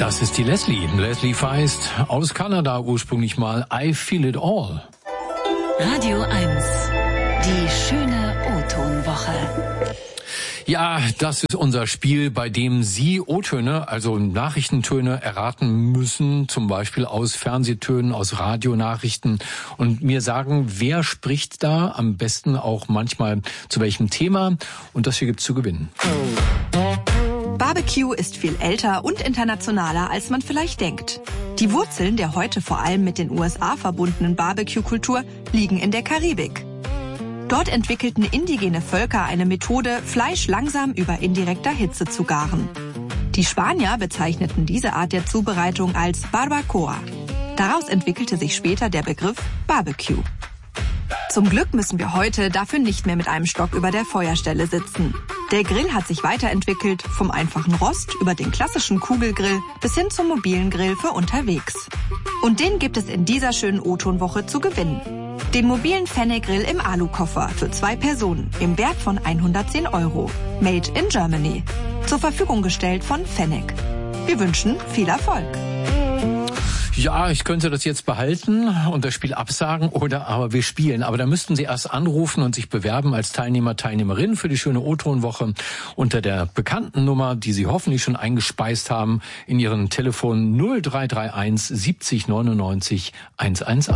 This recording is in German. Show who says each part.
Speaker 1: Das ist die Leslie. Leslie Feist aus Kanada ursprünglich mal. I Feel It All.
Speaker 2: Radio 1. Die schöne O-Ton-Woche.
Speaker 1: Ja, das ist unser Spiel, bei dem Sie O-Töne, also Nachrichtentöne erraten müssen, zum Beispiel aus Fernsehtönen, aus Radionachrichten und mir sagen, wer spricht da, am besten auch manchmal zu welchem Thema, und das hier gibt's zu gewinnen.
Speaker 3: Barbecue ist viel älter und internationaler, als man vielleicht denkt. Die Wurzeln der heute vor allem mit den USA verbundenen Barbecue-Kultur liegen in der Karibik. Dort entwickelten indigene Völker eine Methode, Fleisch langsam über indirekter Hitze zu garen. Die Spanier bezeichneten diese Art der Zubereitung als Barbacoa. Daraus entwickelte sich später der Begriff Barbecue. Zum Glück müssen wir heute dafür nicht mehr mit einem Stock über der Feuerstelle sitzen. Der Grill hat sich weiterentwickelt, vom einfachen Rost über den klassischen Kugelgrill bis hin zum mobilen Grill für unterwegs. Und den gibt es in dieser schönen O-Ton-Woche zu gewinnen. Den mobilen Fennec-Grill im Alukoffer für 2 Personen im Wert von 110 €. Made in Germany. Zur Verfügung gestellt von Fennec. Wir wünschen viel Erfolg.
Speaker 1: Ja, ich könnte das jetzt behalten und das Spiel absagen oder aber wir spielen. Aber da müssten Sie erst anrufen und sich bewerben als Teilnehmer, Teilnehmerin für die schöne O-Ton-Woche unter der bekannten Nummer, die Sie hoffentlich schon eingespeist haben, in Ihren Telefon 0331 70 99 111.